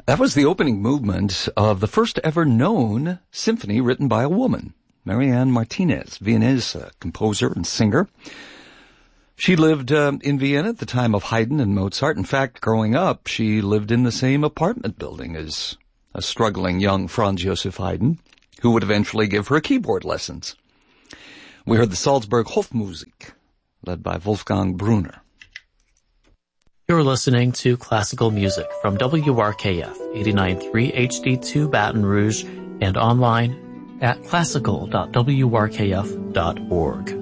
That was the opening movement of the first ever known symphony written by a woman, Marianne Martinez, Viennese composer and singer. She lived in Vienna at the time of Haydn and Mozart. In fact, growing up, she lived in the same apartment building as a struggling young Franz Joseph Haydn, who would eventually give her keyboard lessons. We heard the Salzburg Hofmusik, led by Wolfgang Brunner. You're listening to classical music from WRKF 89.3 HD2 Baton Rouge and online at classical.wrkf.org.